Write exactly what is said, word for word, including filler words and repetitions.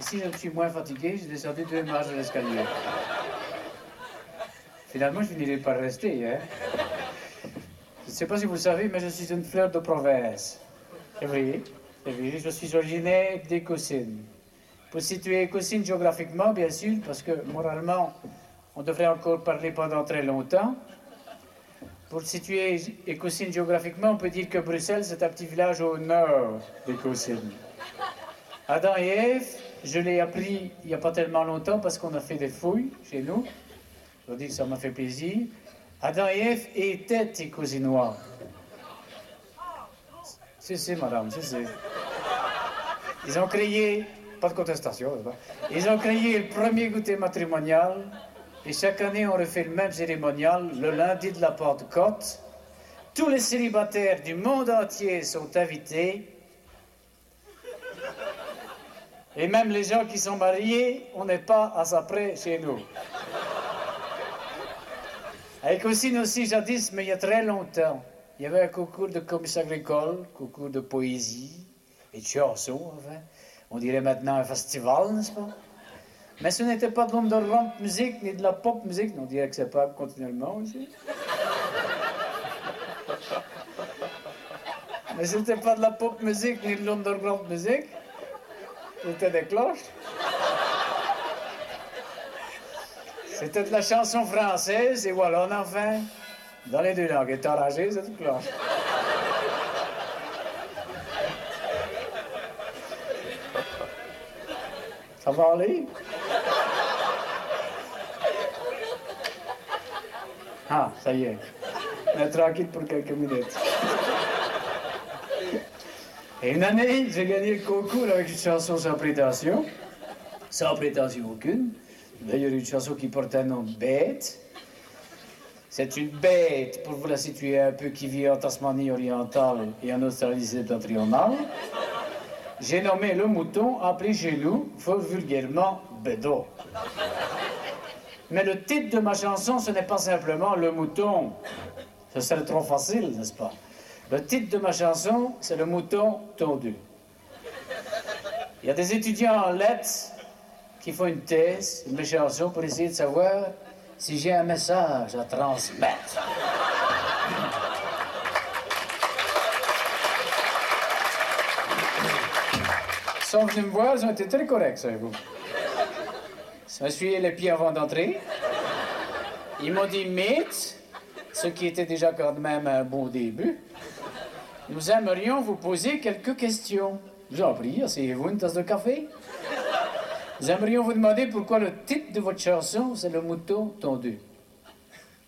si je suis moins fatigué, j'ai descendu deux marches de l'escalier. Finalement, je finirai par rester, hein. Je ne sais pas si vous le savez, mais je suis une fleur de province. Et oui, et oui, je suis originaire d'Écosine. Pour situer Écosine géographiquement, bien sûr, parce que moralement, on devrait encore parler pendant très longtemps. Pour situer Écosine géographiquement, on peut dire que Bruxelles, c'est un petit village au nord d'Écosine. Adam et Ève, je l'ai appris il n'y a pas tellement longtemps parce qu'on a fait des fouilles chez nous. Je veux dire que ça m'a fait plaisir. Adam et Ève étaient écosinois. Si, si, madame, si, si. Ils ont créé, pas de contestation, ils ont créé le premier goûter matrimonial. Et chaque année, on refait le même cérémonial, le lundi de la Pentecôte. Tous les célibataires du monde entier sont invités. Et même les gens qui sont mariés, on n'est pas à ça près chez nous. À Écosine aussi, jadis, mais il y a très longtemps, il y avait un concours de comice agricole, concours de poésie et de chansons, enfin. On dirait maintenant un festival, n'est-ce pas? Mais ce n'était pas de l'underground musique ni de la pop musique. On dirait que c'est pas continuellement aussi. Mais ce n'était pas de la pop musique ni de l'underground musique. C'était des cloches. C'était de la chanson française et wallonne enfin. Dans les deux langues. Et enragé, c'est une cloche. Ça va aller? Ah, ça y est. On est tranquille pour quelques minutes. Et une année, j'ai gagné le concours avec une chanson sans prétention. Sans prétention aucune. D'ailleurs, une chanson qui porte un nom de bête. C'est une bête, pour vous la situer un peu, qui vit en Tasmanie orientale et en Australie septentrionale. J'ai nommé le mouton, appelé chez nous, fort vulgairement, Bédo. Mais le titre de ma chanson, ce n'est pas simplement le mouton. Ce serait trop facile, n'est-ce pas? Le titre de ma chanson, c'est le mouton tondu. Il y a des étudiants en lettres qui font une thèse, une chanson, pour essayer de savoir si j'ai un message à transmettre. Ils sont venus me voir, ils ont été très corrects, savez-vous. Ils m'ont essuyé les pieds avant d'entrer. Ils m'ont dit, mate, ce qui était déjà quand même un bon début, nous aimerions vous poser quelques questions. J'en prie, asseyez-vous, une tasse de café. Nous aimerions vous demander pourquoi le titre de votre chanson, c'est le mouton tondu.